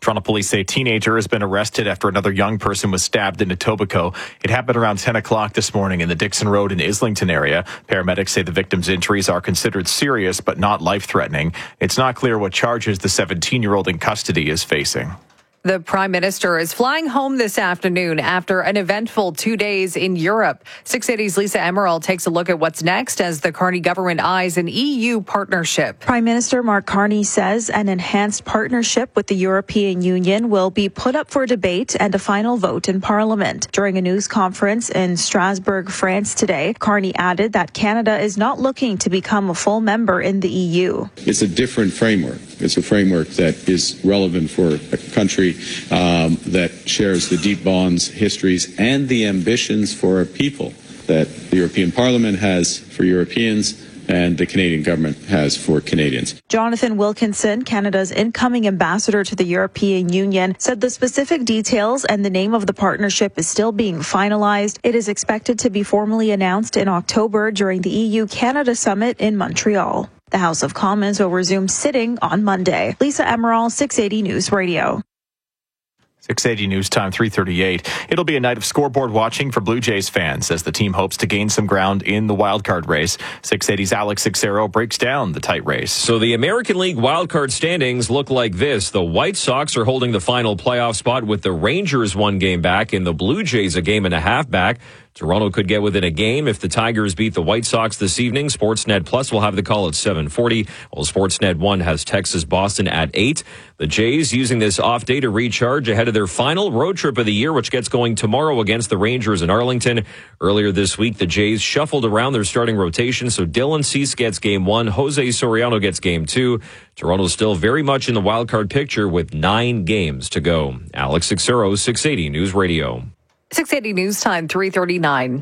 Toronto police say a teenager has been arrested after another young person was stabbed in Etobicoke. It happened around 10 o'clock this morning in the Dixon Road and Islington area. Paramedics say the victim's injuries are considered serious but not life-threatening. It's not clear what charges the 17-year-old in custody is facing. The Prime Minister is flying home this afternoon after an eventful 2 days in Europe. 680's Lisa Emerald takes a look at what's next as the Carney government eyes an EU partnership. Prime Minister Mark Carney says an enhanced partnership with the European Union will be put up for debate and a final vote in Parliament. During a news conference in Strasbourg, France today, Carney added that Canada is not looking to become a full member in the EU. It's a different framework. It's a framework that is relevant for a country that shares the deep bonds, histories, and the ambitions for our people that the European Parliament has for Europeans and the Canadian government has for Canadians. Jonathan Wilkinson, Canada's incoming ambassador to the European Union, said the specific details and the name of the partnership is still being finalized. It is expected to be formally announced in October during the EU-Canada summit in Montreal. The House of Commons will resume sitting on Monday. Lisa Emerald, 680 News Radio. 680 News Time, 3:38. It'll be a night of scoreboard watching for Blue Jays fans as the team hopes to gain some ground in the wildcard race. 680's Alex Sixero breaks down the tight race. So the American League wildcard standings look like this. The White Sox are holding the final playoff spot with the Rangers 1 game back and the Blue Jays a game and a half back. Toronto could get within a game if the Tigers beat the White Sox this evening. Sportsnet Plus will have the call at 7:40, while Sportsnet 1 has Texas-Boston at 8. The Jays using this off day to recharge ahead of their final road trip of the year, which gets going tomorrow against the Rangers in Arlington. Earlier this week, the Jays shuffled around their starting rotation, so Dylan Cease gets game 1, Jose Soriano gets game 2. Toronto's still very much in the wildcard picture with 9 games to go. Alex Sixero, 680 News Radio. 680 News Time, 3:39.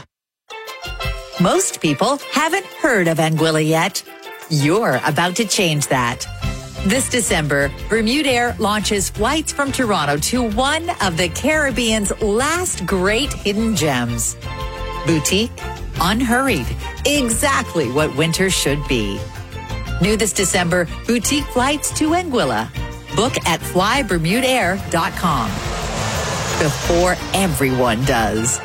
Most people haven't heard of Anguilla yet. You're about to change that. This December, Bermudair launches flights from Toronto to one of the Caribbean's last great hidden gems. Boutique, unhurried, exactly what winter should be. New this December, boutique flights to Anguilla. Book at flybermudair.com. Before everyone does.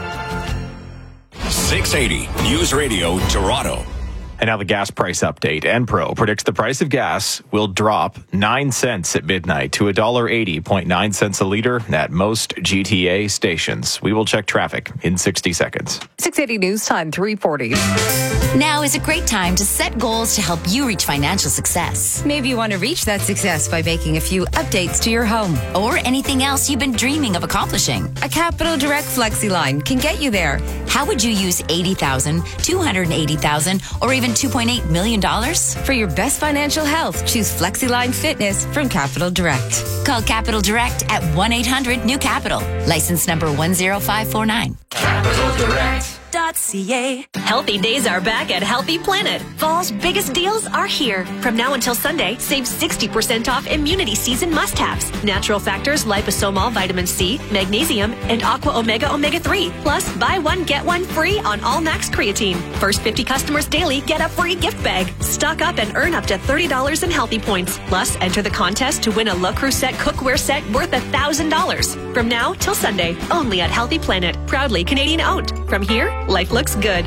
680 News Radio Toronto. And now the gas price update. Enpro predicts the price of gas will drop 9 cents at midnight to $1.80.9 cents a liter at most GTA stations. We will check traffic in 60 seconds. 680 News Time, 3:40. Now is a great time to set goals to help you reach financial success. Maybe you want to reach that success by making a few updates to your home. Or anything else you've been dreaming of accomplishing. A Capital Direct FlexiLine can get you there. How would you use $80,000, $280,000, or even $2.8 million? For your best financial health, choose FlexiLine Fitness from Capital Direct. Call Capital Direct at 1-800-NEW-CAPITAL. License number 10549. CapitalDirect.ca. Healthy days are back at Healthy Planet. Fall's biggest deals are here. From now until Sunday, save 60% off immunity season must-haves. Natural factors, liposomal vitamin C, magnesium, and aqua omega 3. Plus, buy one, get one free on all Max creatine. First 50 customers daily get a free gift bag. Stock up and earn up to $30 in healthy points. Plus, enter the contest to win a Le Creuset cookware set worth $1,000. From now till Sunday, only at Healthy Planet. Proudly Canadian owned. From here, life looks good.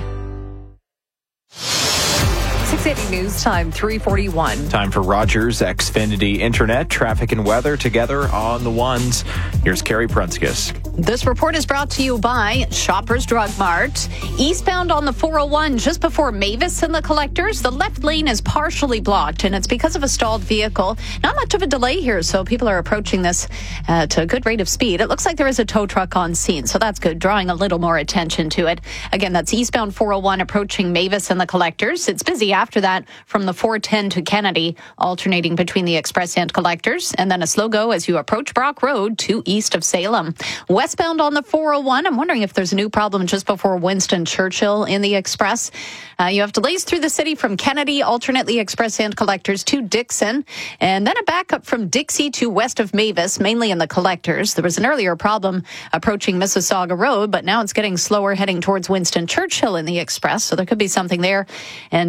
680 News Time, 3:41. Time for Rogers Xfinity Internet, traffic and weather together on the ones. Here's Carrie Prunskis. This report is brought to you by Shoppers Drug Mart. Eastbound on the 401, just before Mavis and the Collectors, the left lane is partially blocked, and it's because of a stalled vehicle. Not much of a delay here, so people are approaching this at a good rate of speed. It looks like there is a tow truck on scene, so that's good, drawing a little more attention to it. Again, that's eastbound 401 approaching Mavis and the Collectors. It's busy after that from the 410 to Kennedy, alternating between the Express and Collectors, and then a slow go as you approach Brock Road to east of Salem. Westbound on the 401, I'm wondering if there's a new problem just before Winston Churchill in the Express. You have delays through the city from Kennedy, alternately Express and Collectors to Dixon, and then a backup from Dixie to west of Mavis, mainly in the Collectors. There was an earlier problem approaching Mississauga Road, but now it's getting slower heading towards Winston Churchill in the Express, so there could be something there. And then a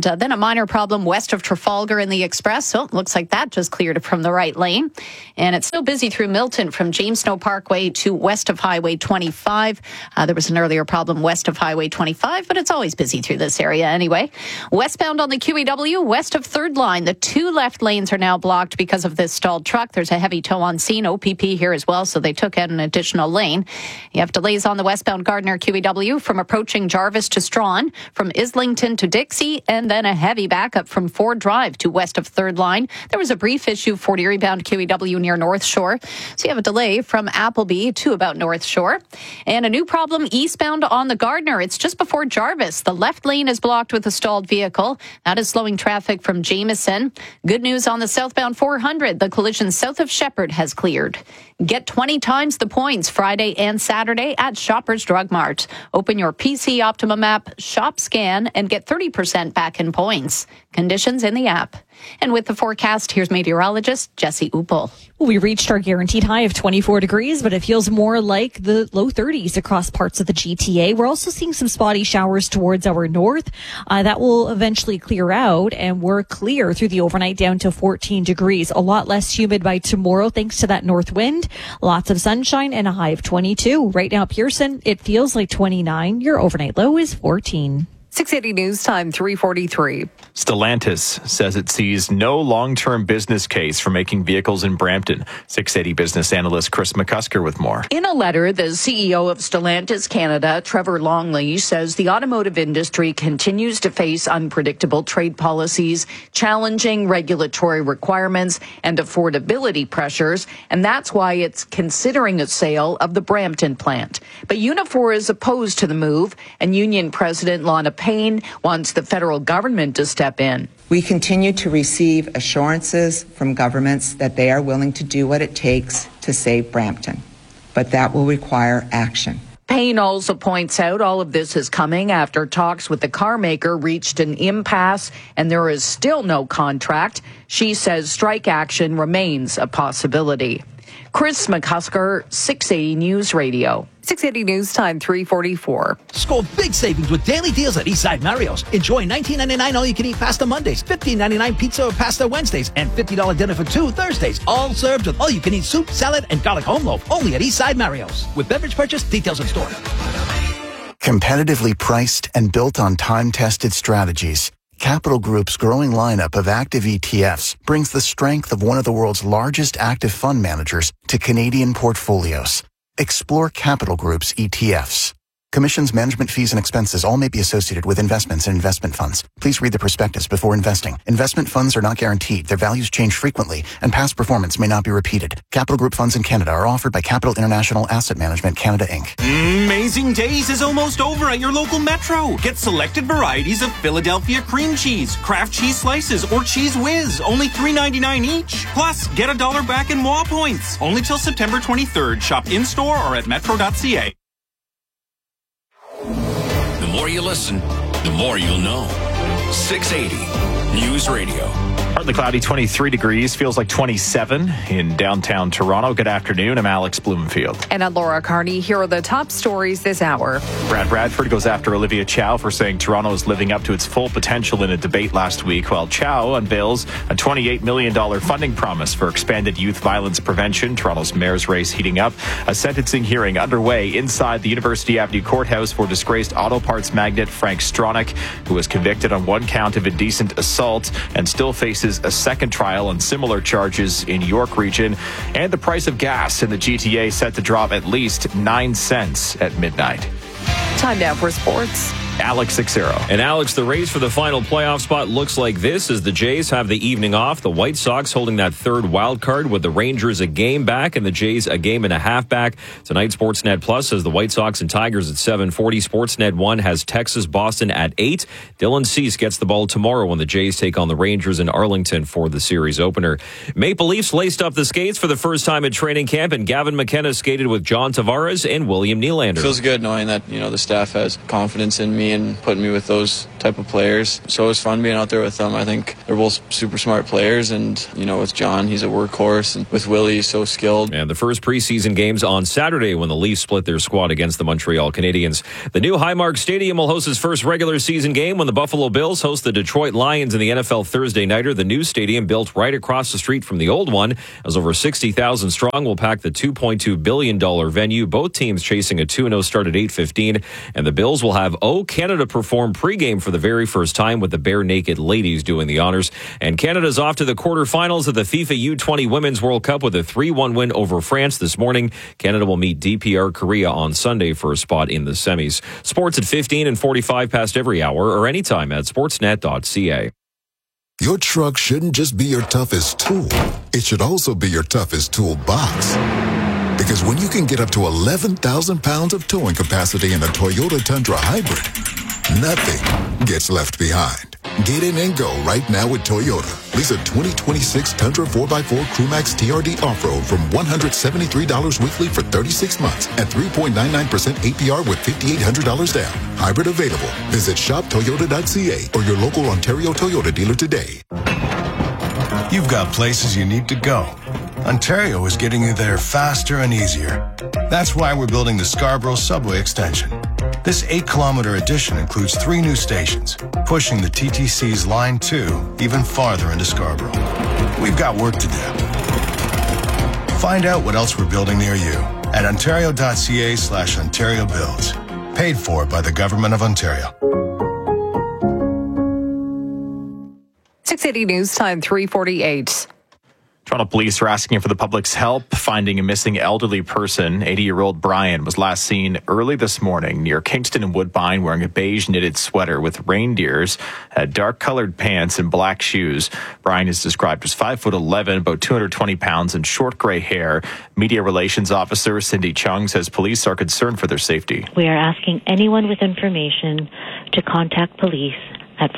minor problem west of Trafalgar in the Express. So it looks like that just cleared from the right lane. And it's still busy through Milton from James Snow Parkway to west of Highway 25. There was an earlier problem west of Highway 25, but it's always busy through this area anyway. Westbound on the QEW, west of 3rd Line, the 2 left lanes are now blocked because of this stalled truck. There's a heavy tow on scene, OPP here as well, so they took out an additional lane. You have delays on the westbound Gardner QEW from approaching Jarvis to Strawn, from Islington to Dixie, and then a heavy backup from Ford Drive to west of 3rd Line. There was a brief issue for Erie bound QEW near North Shore, so you have a delay from Appleby to about North Shore. And a new problem eastbound on the Gardner. It's just before Jarvis. The left lane is blocked with a stalled vehicle. That is slowing traffic from Jameson. Good news on the southbound 400. The collision south of Shepherd has cleared. Get 20 times the points Friday and Saturday at Shoppers Drug Mart. Open your PC Optimum app, shop, scan, and get 30% back in points. Conditions in the app. And with the forecast, here's meteorologist Jesse Uppel. We reached our guaranteed high of 24 degrees, but it feels more like the low 30s across parts of the GTA. We're also seeing some spotty showers towards our north. That will eventually clear out, and we're clear through the overnight down to 14 degrees. A lot less humid by tomorrow thanks to that north wind. Lots of sunshine and a high of 22. Right now, Pearson, it feels like 29. Your overnight low is 14. 680 News Time, 3:43. Stellantis says it sees no long-term business case for making vehicles in Brampton. 680 business analyst Chris McCusker with more. In a letter, the CEO of Stellantis Canada, Trevor Longley, says the automotive industry continues to face unpredictable trade policies, challenging regulatory requirements, and affordability pressures, and that's why it's considering a sale of the Brampton plant. But Unifor is opposed to the move, and union president Lana Payne wants the federal government to step in. We continue to receive assurances from governments that they are willing to do what it takes to save Brampton, but that will require action. Payne also points out all of this is coming after talks with the car maker reached an impasse and there is still no contract. She says strike action remains a possibility. Chris McCusker, 680 News Radio. 680 News Time, 3:44. Score big savings with daily deals at Eastside Mario's. Enjoy $19.99 all-you-can-eat pasta Mondays, $15.99 pizza or pasta Wednesdays, and $50 dinner for 2 Thursdays. All served with all-you-can-eat soup, salad, and garlic home loaf. Only at Eastside Mario's. With beverage purchase, details in store. Competitively priced and built on time-tested strategies, Capital Group's growing lineup of active ETFs brings the strength of one of the world's largest active fund managers to Canadian portfolios. Explore Capital Group's ETFs. Commissions, management fees, and expenses all may be associated with investments in investment funds. Please read the prospectus before investing. Investment funds are not guaranteed. Their values change frequently, and past performance may not be repeated. Capital Group funds in Canada are offered by Capital International Asset Management Canada, Inc. Amazing Days is almost over at your local Metro. Get selected varieties of Philadelphia cream cheese, Kraft cheese slices, or Cheese Whiz, only $3.99 each. Plus, get $1 back in MOA points. Only till September 23rd. Shop in-store or at metro.ca. The more you listen, the more you'll know. 680 News Radio. Partly cloudy, 23 degrees, feels like 27 in downtown Toronto. Good afternoon, I'm Alex Bloomfield. And I'm Laura Carney. Here are the top stories this hour. Brad Bradford goes after Olivia Chow for saying Toronto is living up to its full potential in a debate last week, while Chow unveils a $28 million funding promise for expanded youth violence prevention. Toronto's mayor's race heating up. A sentencing hearing underway inside the University Avenue Courthouse for disgraced auto parts magnate Frank Stronach, who was convicted on 1 count of indecent assault and still faces a second trial on similar charges in York Region. And the price of gas in the GTA set to drop at least 9 cents at midnight. Time now for sports. Alex Sixero. And Alex, the race for the final playoff spot looks like this as the Jays have the evening off. The White Sox holding that third wild card with the Rangers a game back and the Jays a game and a half back. Tonight, Sportsnet Plus has the White Sox and Tigers at 7:40. Sportsnet 1 has Texas Boston at 8. Dylan Cease gets the ball tomorrow when the Jays take on the Rangers in Arlington for the series opener. Maple Leafs laced up the skates for the first time at training camp, and Gavin McKenna skated with John Tavares and William Nylander. Feels good knowing that, the staff has confidence in me me and putting me with those type of players. So it was fun being out there with them. I think they're both super smart players, and with John, he's a workhorse, and with Willie, he's so skilled. And the first preseason games on Saturday when the Leafs split their squad against the Montreal Canadiens. The new Highmark Stadium will host its first regular season game when the Buffalo Bills host the Detroit Lions in the NFL Thursday nighter. The new stadium, built right across the street from the old one, as over 60,000 strong, will pack the $2.2 billion venue. Both teams chasing a 2-0 start at 8:15, and the Bills will have O Canada perform pregame for the very first time, with the Bare Naked Ladies doing the honors. And Canada's off to the quarterfinals of the FIFA U20 Women's World Cup with a 3-1 win over France this morning. Canada will meet DPR Korea on Sunday for a spot in the semis. Sports at 15 and 45 past every hour, or anytime at sportsnet.ca. Your truck shouldn't just be your toughest tool. It should also be your toughest toolbox. Because when you can get up to 11,000 pounds of towing capacity in a Toyota Tundra Hybrid, nothing gets left behind. Get in and go right now with Toyota. Lease a 2026 Tundra 4x4 Crewmax TRD Off-Road from $173 weekly for 36 months at 3.99% APR with $5,800 down. Hybrid available. Visit shoptoyota.ca or your local Ontario Toyota dealer today. You've got places you need to go. Ontario is getting you there faster and easier. That's why we're building the Scarborough Subway Extension. This 8-kilometer addition includes 3 new stations, pushing the TTC's Line 2 even farther into Scarborough. We've got work to do. Find out what else we're building near you at ontario.ca/Ontario Builds. Paid for by the Government of Ontario. 680 News Time, 3:48. Toronto police are asking for the public's help finding a missing elderly person. 80-year-old Brian was last seen early this morning near Kingston and Woodbine wearing a beige knitted sweater with reindeers, had dark-colored pants and black shoes. Brian is described as 5'11", about 220 pounds, and short gray hair. Media relations officer Cindy Chung says police are concerned for their safety. We are asking anyone with information to contact police at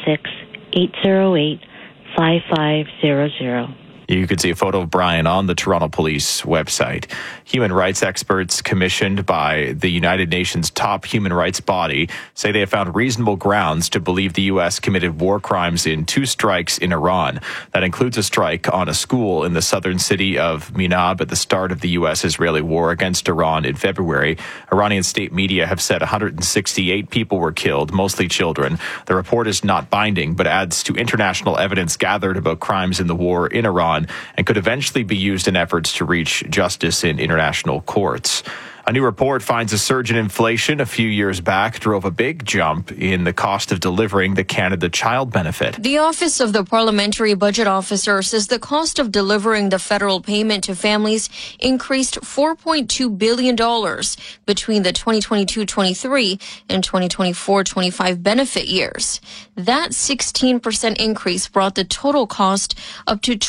416-808-5500. You can see a photo of Brian on the Toronto Police website. Human rights experts commissioned by the United Nations top human rights body say they have found reasonable grounds to believe the U.S. committed war crimes in 2 strikes in Iran. That includes a strike on a school in the southern city of Minab at the start of the U.S.-Israeli war against Iran in February. Iranian state media have said 168 people were killed, mostly children. The report is not binding, but adds to international evidence gathered about crimes in the war in Iran, and could eventually be used in efforts to reach justice in international courts. A new report finds a surge in inflation a few years back drove a big jump in the cost of delivering the Canada Child Benefit. The Office of the Parliamentary Budget Officer says the cost of delivering the federal payment to families increased $4.2 billion between the 2022-23 and 2024-25 benefit years. That 16% increase brought the total cost up to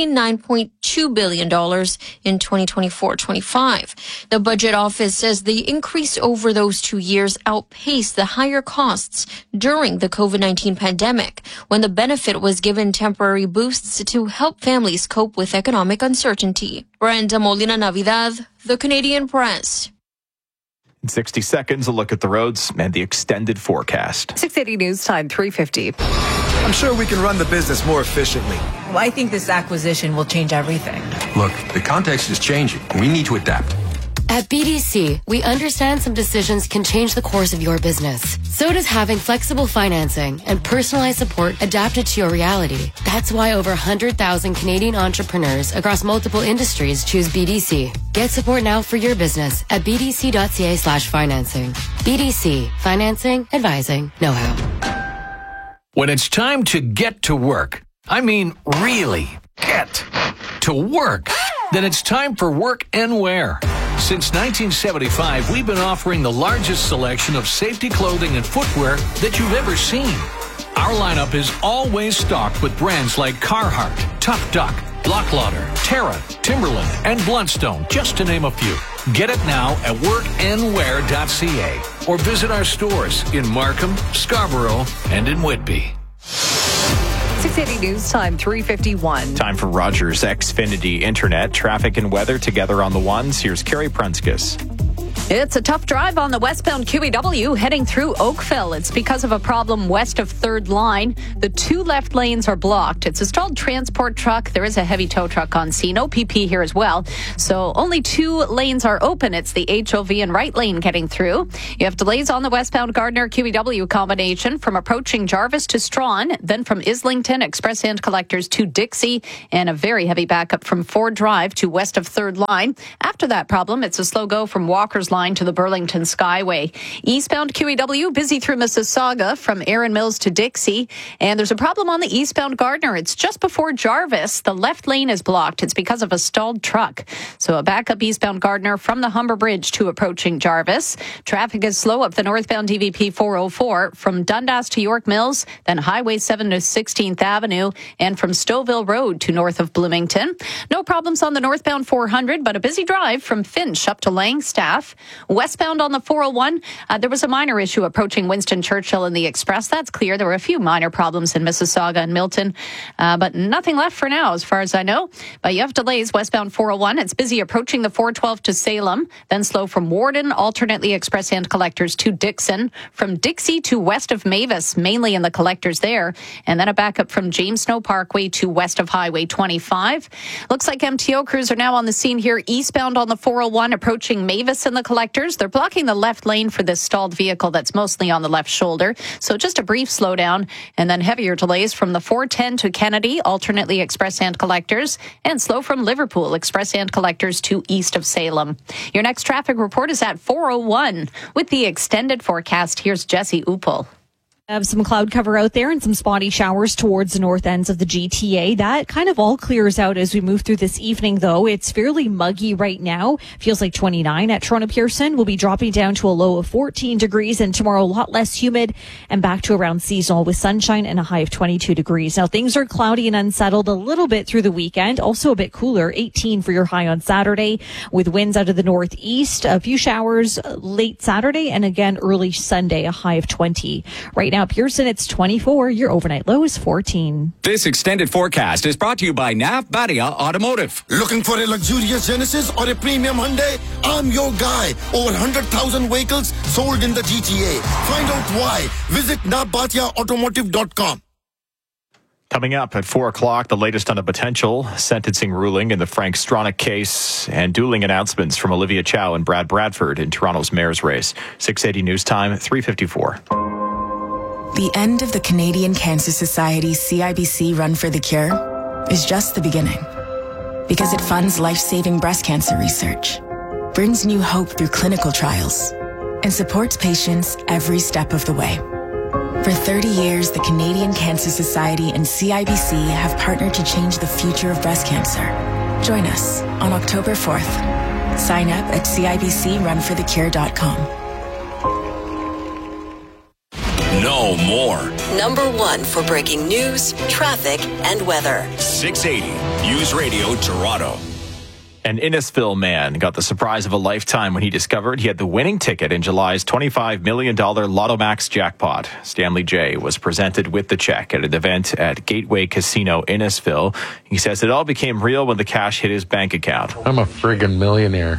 $29.2 billion in 2024-25. The Budget Office says the increase over those 2 years outpaced the higher costs during the COVID-19 pandemic, when the benefit was given temporary boosts to help families cope with economic uncertainty. Brenda Molina Navidad, The Canadian Press. In 60 seconds, a look at the roads and the extended forecast. 680 News Time, 3:50. I'm sure we can run the business more efficiently. Well, I think this acquisition will change everything. Look, the context is changing. We need to adapt. At BDC, we understand some decisions can change the course of your business. So does having flexible financing and personalized support adapted to your reality. That's why over 100,000 Canadian entrepreneurs across multiple industries choose BDC. Get support now for your business at bdc.ca/financing. BDC, financing, advising, know-how. When it's time to get to work, I mean really get to work, then it's time for Work and Wear. Since 1975, we've been offering the largest selection of safety clothing and footwear that you've ever seen. Our lineup is always stocked with brands like Carhartt, Tough Duck, Blocklauder, Terra, Timberland, and Bluntstone, just to name a few. Get it now at workandwear.ca or visit our stores in Markham, Scarborough, and in Whitby. 680 News Time, 3:51. Time for Rogers Xfinity Internet. Traffic and weather together on the ones. Here's Carrie Prunskis. It's a tough drive on the westbound QEW heading through Oakville. It's because of a problem west of 3rd Line. The 2 left lanes are blocked. It's a stalled transport truck. There is a heavy tow truck on scene. OPP here as well. So only 2 lanes are open. It's the HOV and right lane getting through. You have delays on the westbound Gardner QEW combination from approaching Jarvis to Strawn, then from Islington Express and Collectors to Dixie, and a very heavy backup from Ford Drive to west of 3rd Line. After that problem, it's a slow go from Walker's Line to the Burlington Skyway. Eastbound QEW busy through Mississauga from Erin Mills to Dixie. And there's a problem on the eastbound Gardner. It's just before Jarvis. The left lane is blocked. It's because of a stalled truck. So a backup eastbound Gardner from the Humber Bridge to approaching Jarvis. Traffic is slow up the northbound DVP 404 from Dundas to York Mills, then Highway 7 to 16th Avenue, and from Stouffville Road to north of Bloomington. No problems on the northbound 400, but a busy drive from Finch up to Langstaff. Westbound on the 401, there was a minor issue approaching Winston Churchill in the Express. That's clear. There were a few minor problems in Mississauga and Milton, but nothing left for now as far as I know. But you have delays westbound 401. It's busy approaching the 412 to Salem, then slow from Warden, alternately Express and Collectors to Dixon, from Dixie to west of Mavis, mainly in the Collectors there, and then a backup from James Snow Parkway to west of Highway 25. Looks like MTO crews are now on the scene here eastbound on the 401 approaching Mavis in the Collectors. They're blocking the left lane for this stalled vehicle that's mostly on the left shoulder. So just a brief slowdown and then heavier delays from the 410 to Kennedy, alternately Express and Collectors, and slow from Liverpool, Express and Collectors to east of Salem. Your next traffic report is at 4:01. With the extended forecast, here's Jesse Upel. Have some cloud cover out there and some spotty showers towards the north ends of the GTA. That kind of all clears out as we move through this evening, though. It's fairly muggy right now. Feels like 29 at Toronto Pearson. We'll be dropping down to a low of 14 degrees, and tomorrow a lot less humid and back to around seasonal with sunshine and a high of 22 degrees. Now, things are cloudy and unsettled a little bit through the weekend. Also a bit cooler, 18 for your high on Saturday with winds out of the northeast. A few showers late Saturday and again early Sunday, a high of 20. Right now, Pearson, it's 24. Your overnight low is 14. This extended forecast is brought to you by Nav Badia Automotive. Looking for a luxurious Genesis or a premium Hyundai? I'm your guy. Over 100,000 vehicles sold in the GTA. Find out why. Visit navbatiaautomotive.com. Coming up at 4 o'clock, the latest on a potential sentencing ruling in the Frank Stronach case and dueling announcements from Olivia Chow and Brad Bradford in Toronto's mayor's race. 680 News Time, 3:54. The end of the Canadian Cancer Society CIBC Run for the Cure is just the beginning. Because it funds life-saving breast cancer research, brings new hope through clinical trials, and supports patients every step of the way. For 30 years, the Canadian Cancer Society and CIBC have partnered to change the future of breast cancer. Join us on October 4th. Sign up at CIBCRunForTheCure.com. No more. Number 1 for breaking news, traffic, and weather. 680 News Radio Toronto. An Innisfil man got the surprise of a lifetime when he discovered he had the winning ticket in July's $25 million Lotto Max jackpot. Stanley J. was presented with the check at an event at Gateway Casino Innisfil. He says it all became real when the cash hit his bank account. I'm a friggin' millionaire.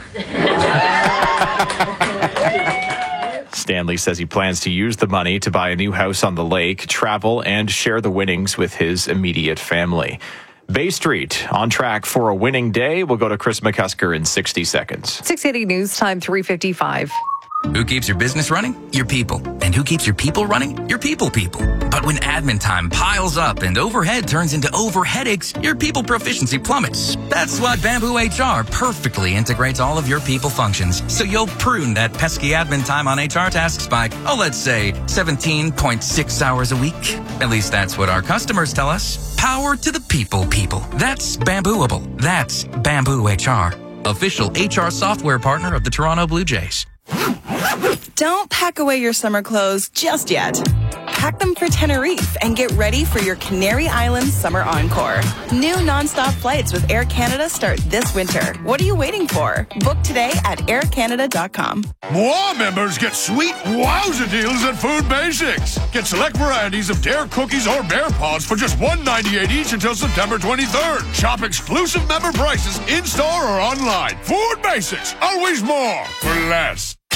Stanley says he plans to use the money to buy a new house on the lake, travel, and share the winnings with his immediate family. Bay Street on track for a winning day. We'll go to Chris McCusker in 60 seconds. 680 News Time, 3:55. Who keeps your business running? Your people. And who keeps your people running? Your people. But when admin time piles up and overhead turns into overheadaches, your people proficiency plummets. That's why Bamboo HR perfectly integrates all of your people functions. So you'll prune that pesky admin time on HR tasks by, let's say 17.6 hours a week. At least that's what our customers tell us. Power to the people. That's Bambooable. That's Bamboo HR. Official HR software partner of the Toronto Blue Jays. Don't pack away your summer clothes just yet. Pack them for Tenerife and get ready for your Canary Islands Summer Encore. New nonstop flights with Air Canada start this winter. What are you waiting for? Book today at aircanada.com. Moi members get sweet wowza deals at Food Basics. Get select varieties of Dare cookies or Bear Paws for just $1.98 each until September 23rd. Shop exclusive member prices in-store or online. Food Basics, always more for less.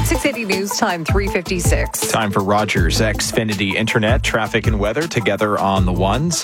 680 News Time, 3:56. Time for Rogers Xfinity Internet, traffic and weather together on the ones.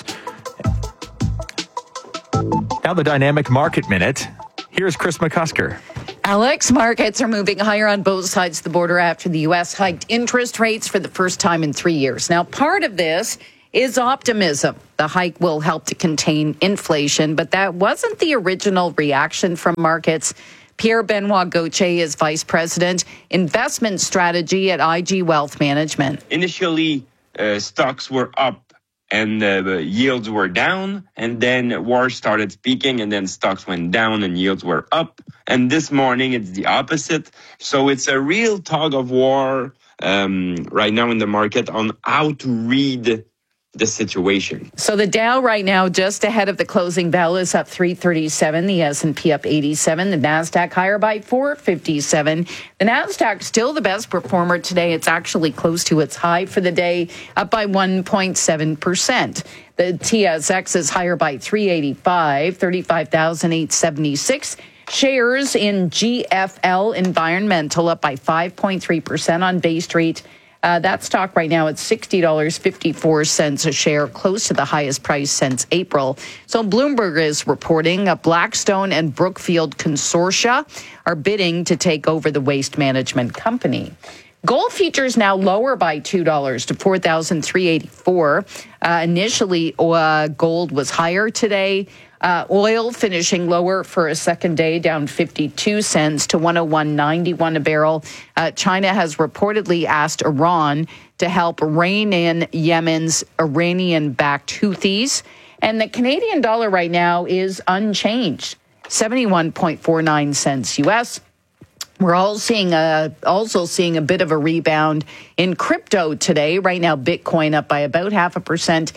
Now the Dynamic Market Minute. Here's Chris McCusker. Alex, markets are moving higher on both sides of the border after the U.S. hiked interest rates for the first time in 3 years. Now, part of this is optimism. The hike will help to contain inflation, but that wasn't the original reaction from markets. Pierre-Benoit Gauthier is Vice President, Investment Strategy at IG Wealth Management. Initially, stocks were up and yields were down, and then war started speaking, and then stocks went down and yields were up. And this morning, it's the opposite. So it's a real tug of war right now in the market on how to read the situation. So the Dow right now just ahead of the closing bell is up 337, the S&P up 87, the Nasdaq higher by 457. The Nasdaq still the best performer today. It's actually close to its high for the day, up by 1.7%. The TSX is higher by 385, 35,876. Shares in GFL Environmental up by 5.3% on Bay Street. That stock right now at $60.54 a share, close to the highest price since April. So Bloomberg is reporting Blackstone and Brookfield Consortia are bidding to take over the waste management company. Gold futures now lower by $2 to $4,384. Initially, gold was higher today. Oil finishing lower for a second day, down 52 cents to 101.91 a barrel. China has reportedly asked Iran to help rein in Yemen's Iranian-backed Houthis. And the Canadian dollar right now is unchanged, 71.49 cents U.S. We're all also seeing a bit of a rebound in crypto today. Right now, Bitcoin up by about 0.5%,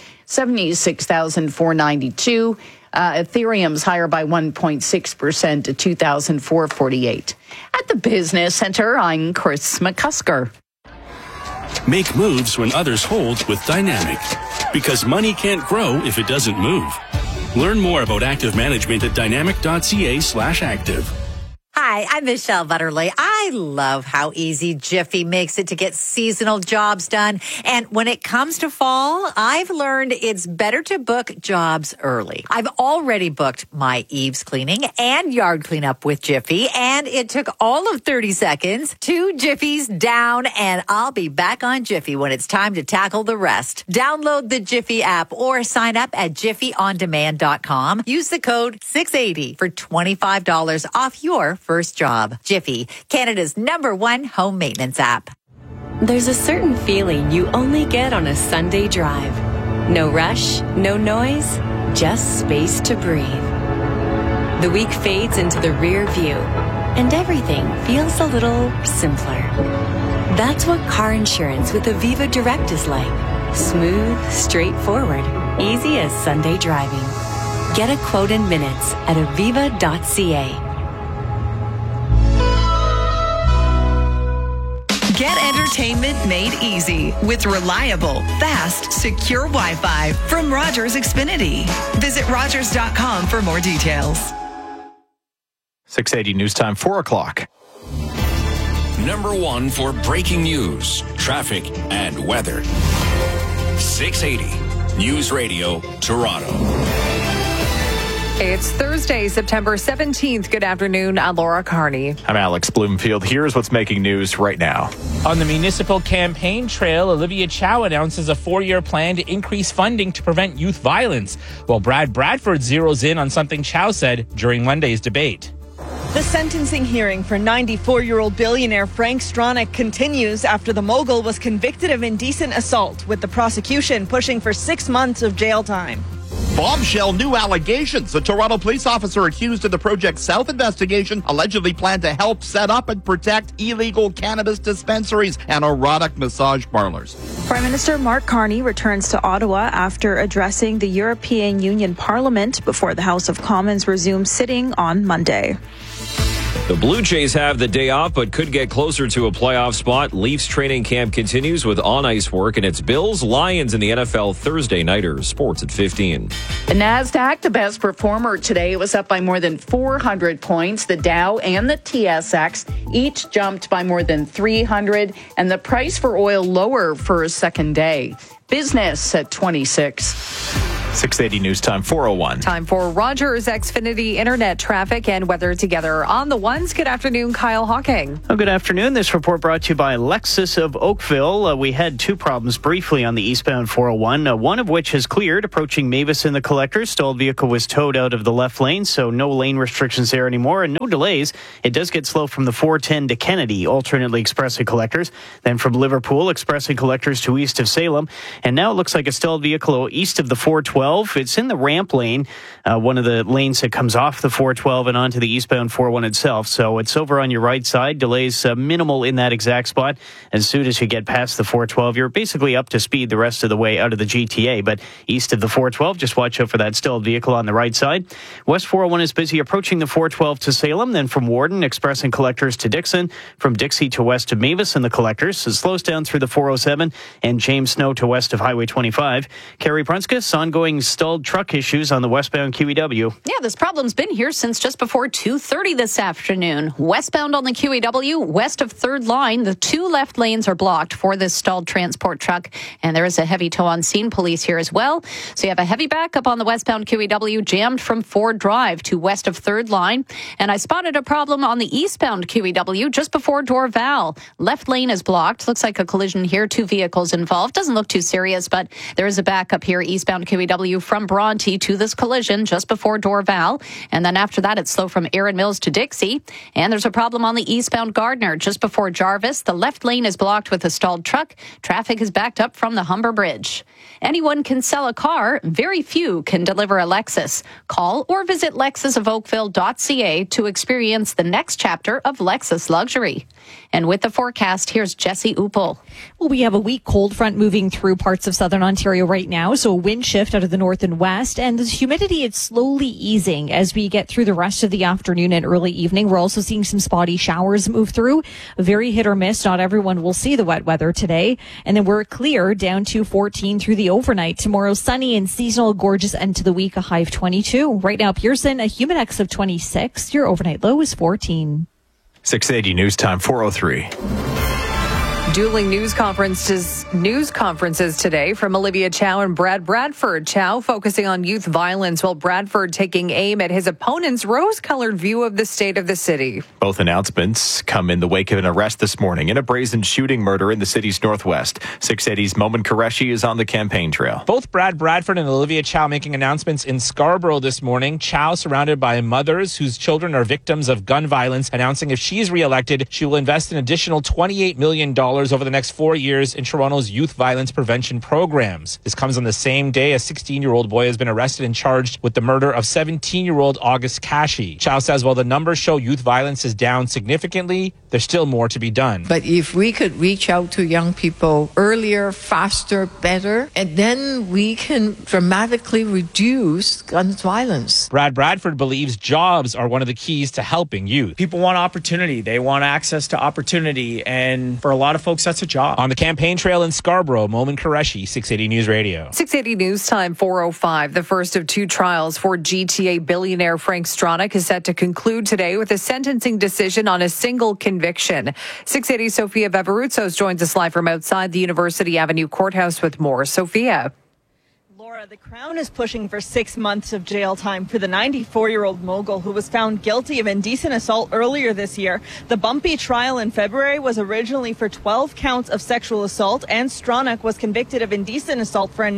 76,492. Ethereum's higher by 1.6% to 2,448. At the Business Center, I'm Chris McCusker. Make moves when others hold with Dynamic, because money can't grow if it doesn't move. Learn more about active management at dynamic.ca/active. Hi, I'm Michelle Butterly. I love how easy Jiffy makes it to get seasonal jobs done. And when it comes to fall, I've learned it's better to book jobs early. I've already booked my eaves cleaning and yard cleanup with Jiffy, and it took all of 30 seconds. 2 Jiffies down, and I'll be back on Jiffy when it's time to tackle the rest. Download the Jiffy app or sign up at jiffyondemand.com. Use the code 680 for $25 off your first job. Jiffy, Canada's #1 home maintenance app. There's a certain feeling you only get on a Sunday drive. No rush, no noise, just space to breathe. The week fades into the rear view, and everything feels a little simpler. That's what car insurance with Aviva Direct is like. Smooth, straightforward, easy as Sunday driving. Get a quote in minutes at aviva.ca. Get entertainment made easy with reliable, fast, secure Wi-Fi from Rogers Xfinity. Visit Rogers.com for more details. 680 News Time, 4 o'clock. #1 for breaking news, traffic, and weather. 680 News Radio, Toronto. It's Thursday, September 17th. Good afternoon. I'm Laura Carney. I'm Alex Bloomfield. Here's what's making news right now. On the municipal campaign trail, Olivia Chow announces a 4-year plan to increase funding to prevent youth violence, while Brad Bradford zeroes in on something Chow said during Monday's debate. The sentencing hearing for 94-year-old billionaire Frank Stronach continues after the mogul was convicted of indecent assault, with the prosecution pushing for 6 months of jail time. Bombshell new allegations. A Toronto police officer accused in the Project South investigation allegedly planned to help set up and protect illegal cannabis dispensaries and erotic massage parlors. Prime Minister Mark Carney returns to Ottawa after addressing the European Union Parliament before the House of Commons resumes sitting on Monday. The Blue Jays have the day off, but could get closer to a playoff spot. Leafs training camp continues with on-ice work, and it's Bills-Lions in the NFL Thursday nighter. Sports at 15. The NASDAQ, the best performer today, it was up by more than 400 points. The Dow and the TSX each jumped by more than 300, and the price for oil lower for a second day. Business at 26. 680 News Time, 4:01. Time for Rogers Xfinity Internet traffic and weather together on the ones. Good afternoon, Kyle Hawking. Oh, good afternoon. This report brought to you by Lexus of Oakville. We had two problems briefly on the eastbound 401, one of which has cleared. Approaching Mavis and the Collectors, stalled vehicle was towed out of the left lane, so no lane restrictions there anymore and no delays. It does get slow from the 410 to Kennedy, alternately expressing Collectors, then from Liverpool, expressing Collectors to east of Salem, and now it looks like a stalled vehicle east of the 412. It's in the ramp lane, one of the lanes that comes off the 412 and onto the eastbound 401 itself. So it's over on your right side. Delays minimal in that exact spot. As soon as you get past the 412, you're basically up to speed the rest of the way out of the GTA. But east of the 412, just watch out for that stalled vehicle on the right side. West 401 is busy approaching the 412 to Salem, then from Warden, expressing Collectors to Dixon, from Dixie to west of Mavis and the Collectors. It slows down through the 407 and James Snow to west of Highway 25. Carrie Prunskis, ongoing stalled truck issues on the westbound QEW. Yeah, this problem's been here since just before 2:30 this afternoon. Westbound on the QEW, west of 3rd line, the two left lanes are blocked for this stalled transport truck, and there is a heavy tow on scene. Police here as well. So you have a heavy backup on the westbound QEW, jammed from Ford Drive to west of 3rd line. And I spotted a problem on the eastbound QEW just before Dorval. Left lane is blocked. Looks like a collision here. Two vehicles involved. Doesn't look too serious, but there is a backup here eastbound QEW from Bronte to this collision just before Dorval. And then after that, it's slow from Erin Mills to Dixie. And there's a problem on the eastbound Gardner just before Jarvis. The left lane is blocked with a stalled truck. Traffic is backed up from the Humber Bridge. Anyone can sell a car. Very few can deliver a Lexus. Call or visit lexusofoakville.ca to experience the next chapter of Lexus luxury. And with the forecast, here's Jesse Uppel. Well, we have a weak cold front moving through parts of southern Ontario right now, so a wind shift out of the north and west, and the humidity is slowly easing as we get through the rest of the afternoon and early evening. We're also seeing some spotty showers move through, very hit or miss. Not everyone will see the wet weather today, and then we're clear down to 14 through the overnight. Tomorrow, sunny and seasonal, gorgeous end to the week, a high of 22. Right now, Pearson, a humidex of 26. Your overnight low is 14. 680 News Time, 4:03. Dueling news conferences today from Olivia Chow and Brad Bradford. Chow focusing on youth violence, while Bradford taking aim at his opponent's rose-colored view of the state of the city. Both announcements come in the wake of an arrest this morning in a brazen shooting murder in the city's northwest. 680's Momin Qureshi is on the campaign trail. Both Brad Bradford and Olivia Chow making announcements in Scarborough this morning. Chow surrounded by mothers whose children are victims of gun violence, announcing if she is reelected, she will invest an additional $28 million over the next 4 years in Toronto's youth violence prevention programs. This comes on the same day a 16-year-old boy has been arrested and charged with the murder of 17-year-old August Kashi. Chow says while the numbers show youth violence is down significantly, there's still more to be done. But if we could reach out to young people earlier, faster, better, and then we can dramatically reduce gun violence. Brad Bradford believes jobs are one of the keys to helping youth. People want opportunity. They want access to opportunity. And for a lot of folks, that's a job. On the campaign trail in Scarborough, Momin Qureshi, 680 News Radio. 680 News Time, 4:05. The first of two trials for GTA billionaire Frank Stronach is set to conclude today with a sentencing decision on a single conviction. 680 Sophia Vavarutsos joins us live from outside the University Avenue Courthouse with more. Sophia. The Crown is pushing for 6 months of jail time for the 94-year-old mogul who was found guilty of indecent assault earlier this year. The bumpy trial in February was originally for 12 counts of sexual assault, and Stronach was convicted of indecent assault for a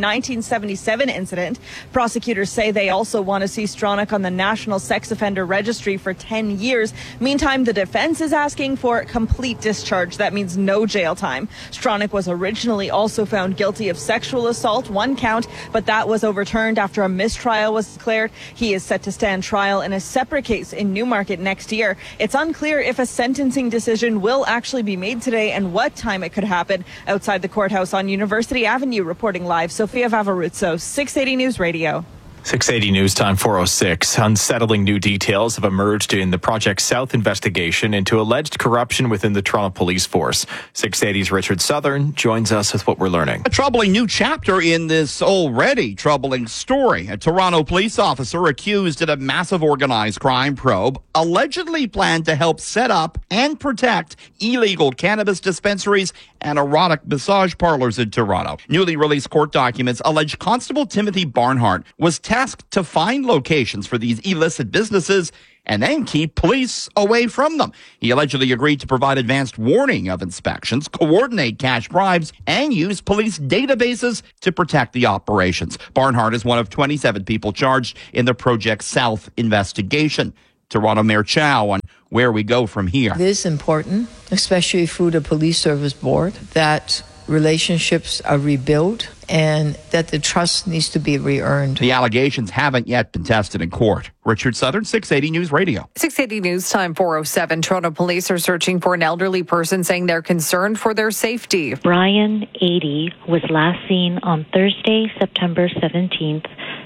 1977 incident. Prosecutors say they also want to see Stronach on the National Sex Offender Registry for 10 years. Meantime, the defense is asking for complete discharge. That means no jail time. Stronach was originally also found guilty of sexual assault, 1 count, but that was overturned after a mistrial was declared. He is set to stand trial in a separate case in Newmarket next year. It's unclear if a sentencing decision will actually be made today and what time it could happen. Outside the courthouse on University Avenue, reporting live, Sophia Vavarutsos, 680 News Radio. 680 News Time 406. Unsettling new details have emerged in the Project South investigation into alleged corruption within the Toronto Police Force. 680's Richard Southern joins us with what we're learning. A troubling new chapter in this already troubling story. A Toronto police officer accused in a massive organized crime probe allegedly planned to help set up and protect illegal cannabis dispensaries and erotic massage parlors in Toronto. Newly released court documents allege Constable Timothy Barnhart was tasked to find locations for these illicit businesses and then keep police away from them. He allegedly agreed to provide advanced warning of inspections, coordinate cash bribes, and use police databases to protect the operations. Barnhart is one of 27 people charged in the Project South investigation. Toronto Mayor Chow on where we go from here. It is important, especially through the Police Service Board, that relationships are rebuilt and that the trust needs to be re-earned. The allegations haven't yet been tested in court. Richard Southern, 680 News Radio. 680 News Time 407. Toronto police are searching for an elderly person saying they're concerned for their safety. Brian, 80, was last seen on Thursday, September 17th,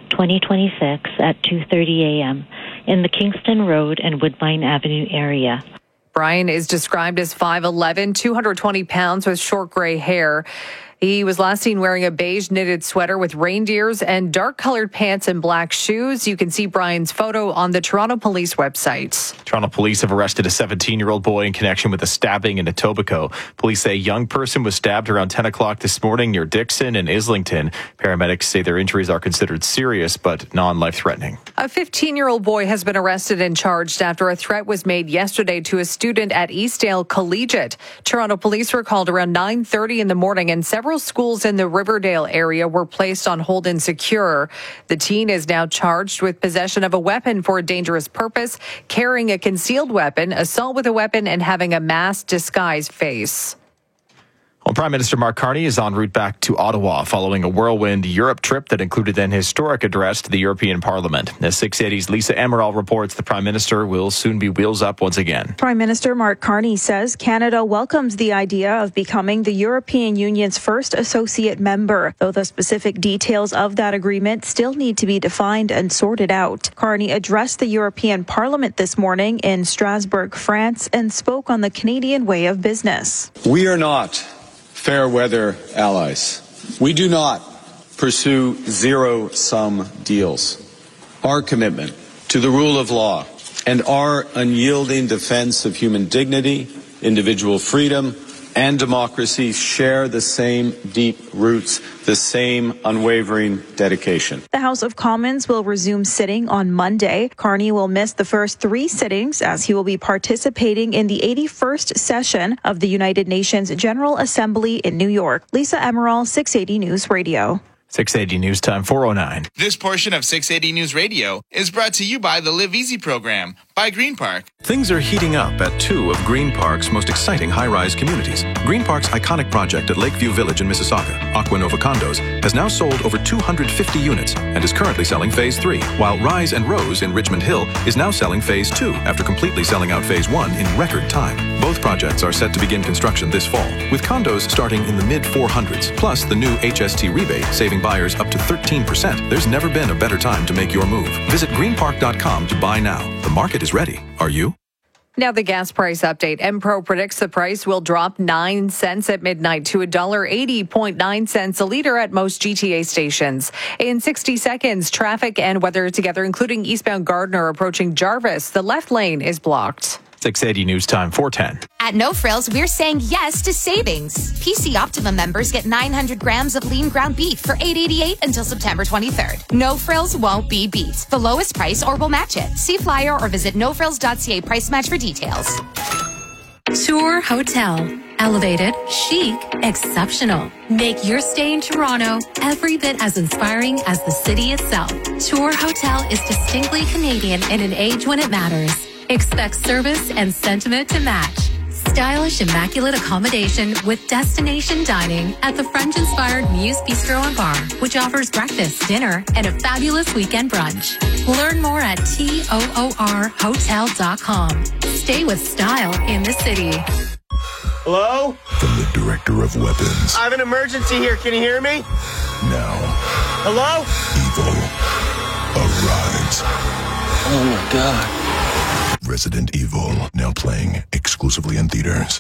2026 at 2:30 a.m. in the Kingston Road and Woodbine Avenue area. Brian is described as 5'11", 220 pounds with short gray hair. He was last seen wearing a beige knitted sweater with reindeers and dark-colored pants and black shoes. You can see Brian's photo on the Toronto Police website. Toronto police have arrested a 17-year-old boy in connection with a stabbing in Etobicoke. Police say a young person was stabbed around 10 o'clock this morning near Dixon and Islington. Paramedics say their injuries are considered serious but non-life-threatening. A 15-year-old boy has been arrested and charged after a threat was made yesterday to a student at Eastdale Collegiate. Toronto police were called around 9:30 in the morning, and several schools in the Riverdale area were placed on hold and secure. The teen is now charged with possession of a weapon for a dangerous purpose, carrying a concealed weapon, assault with a weapon, and having a masked disguised face. Well, Prime Minister Mark Carney is en route back to Ottawa following a whirlwind Europe trip that included an historic address to the European Parliament. As 680's Lisa Emerald reports, the Prime Minister will soon be wheels up once again. Prime Minister Mark Carney says Canada welcomes the idea of becoming the European Union's first associate member, though the specific details of that agreement still need to be defined and sorted out. Carney addressed the European Parliament this morning in Strasbourg, France, and spoke on the Canadian way of business. We are not fair weather allies. We do not pursue zero-sum deals. Our commitment to the rule of law and our unyielding defense of human dignity, individual freedom, and democracy share the same deep roots, the same unwavering dedication. The House of Commons will resume sitting on Monday. Carney will miss the first 3 sittings as he will be participating in the 81st session of the United Nations General Assembly in New York. Lisa Emerald, 680 News Radio. 680 News Time 409. This portion of 680 News Radio is brought to you by the Live Easy program by Green Park. Things are heating up at 2 of Green Park's most exciting high-rise communities. Green Park's iconic project at Lakeview Village in Mississauga, Aquanova Condos, has now sold over 250 units and is currently selling Phase 3, while Rise and Rose in Richmond Hill is now selling Phase 2 after completely selling out Phase 1 in record time. Both projects are set to begin construction this fall, with condos starting in the mid-400s, plus the new HST rebate saving buyers up to 13%. There's never been a better time to make your move. Visit greenpark.com to buy now. The market is ready. Are you? Now the gas price update. MPro predicts the price will drop 9 cents at midnight to $1.80.9 a liter at most GTA stations. In 60 seconds, traffic and weather together, including eastbound Gardner approaching Jarvis. The left lane is blocked. 680 News Time 410. At No Frills, we're saying yes to savings. PC Optimum members get 900 grams of lean ground beef for $8.88 until September 23rd. No Frills won't be beat. The lowest price or we'll match it. See flyer or visit nofrills.ca price match for details. Tour Hotel. Elevated, chic, exceptional. Make your stay in Toronto every bit as inspiring as the city itself. Tour Hotel is distinctly Canadian in an age when it matters. Expect service and sentiment to match. Stylish, immaculate accommodation with destination dining at the French-inspired Muse Bistro and Bar, which offers breakfast, dinner, and a fabulous weekend brunch. Learn more at toorhotel.com. Stay with style in the city. Hello? From the Director of Weapons. I have an emergency here. Can you hear me? Now. Hello? Evil. Things. Oh my God. Resident Evil, now playing exclusively in theaters.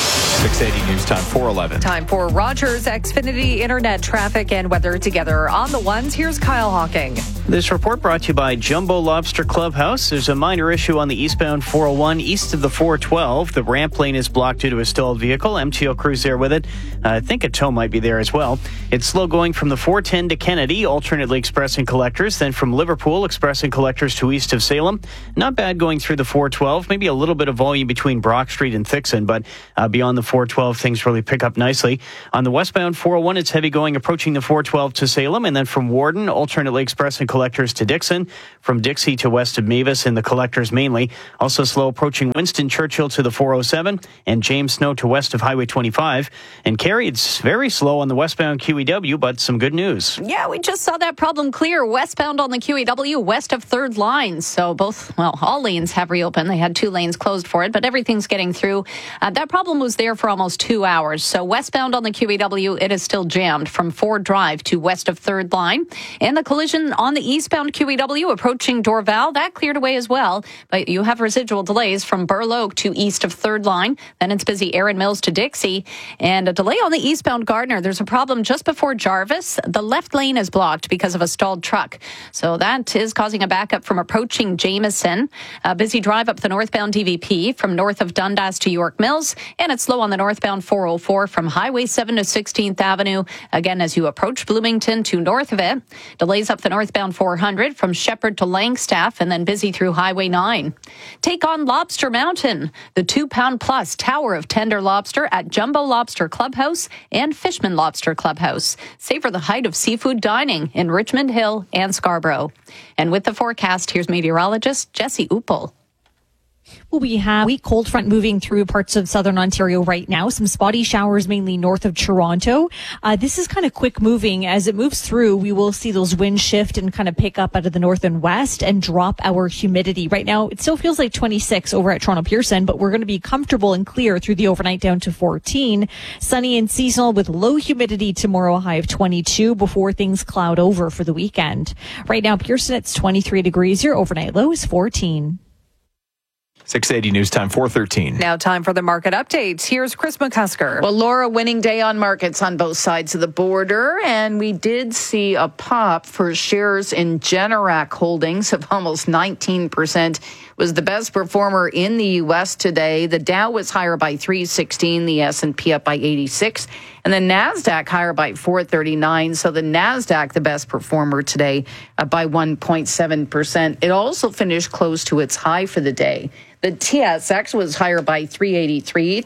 680 News Time 411. Time for Rogers Xfinity Internet traffic and weather together. On the ones, here's Kyle Hawking. This report brought to you by Jumbo Lobster Clubhouse. There's a minor issue on the eastbound 401 east of the 412. The ramp lane is blocked due to a stalled vehicle. MTO crews there with it. I think a tow might be there as well. It's slow going from the 410 to Kennedy, alternately expressing collectors. Then from Liverpool, expressing collectors to east of Salem. Not bad going through the 412. Maybe a little bit of volume between Brock Street and Thixon, but beyond the 412, things really pick up nicely. On the westbound 401, it's heavy going approaching the 412 to Salem, and then from Warden, alternately expressing collectors to Dixon, from Dixie to west of Mavis in the collectors mainly. Also slow approaching Winston Churchill to the 407, and James Snow to west of Highway 25. And Carrie, it's very slow on the westbound QEW, but some good news. Yeah, we just saw that problem clear westbound on the QEW, west of 3rd line. So all lanes have reopened. They had 2 lanes closed for it, but everything's getting through. That problem was there for almost 2 hours. So westbound on the QEW, it is still jammed from Ford Drive to west of 3rd line. And the collision on the eastbound QEW approaching Dorval, that cleared away as well. But you have residual delays from Burl Oak to east of 3rd line. Then it's busy Erin Mills to Dixie. And a delay on the eastbound Gardner. There's a problem just before Jarvis. The left lane is blocked because of a stalled truck. So that is causing a backup from approaching Jameson. A busy drive up the northbound DVP from north of Dundas to York Mills. And it's slow on the northbound 404 from Highway 7 to 16th Avenue. Again, as you approach Bloomington to north of it. Delays up the northbound 400 from Shepherd to Langstaff, and then busy through Highway 9. Take on Lobster Mountain, the 2-pound-plus tower of tender lobster at Jumbo Lobster Clubhouse and Fishman Lobster Clubhouse. Savor the height of seafood dining in Richmond Hill and Scarborough. And with the forecast, here's meteorologist Jesse Uppel. Well, we have a weak cold front moving through parts of southern Ontario right now. Some spotty showers mainly north of Toronto. This is kind of quick moving. As it moves through, we will see those winds shift and kind of pick up out of the north and west and drop our humidity. Right now, it still feels like 26 over at Toronto Pearson, but we're going to be comfortable and clear through the overnight down to 14. Sunny and seasonal with low humidity tomorrow, a high of 22 before things cloud over for the weekend. Right now, Pearson, it's 23 degrees. Your overnight low is 14. 680 News Time 413. Now time for the market updates. Here's Chris McCusker. Well, Laura, winning day on markets on both sides of the border. And we did see a pop for shares in Generac Holdings of almost 19%. Was the best performer in the U.S. today. The Dow was higher by 316, the S&P up by 86, and the NASDAQ higher by 439. So the NASDAQ, the best performer today, by 1.7%. It also finished close to its high for the day. The TSX was higher by 383,